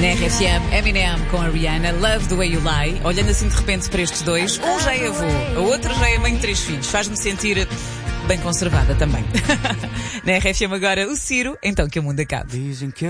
Na RFM, Eminem com a Rihanna, Love the Way You Lie. Olhando assim de repente para estes dois, um já é avô, a outra já é mãe de 3 filhos. Faz-me sentir bem conservada também. Na RFM agora, o Ciro, então que o mundo acabe.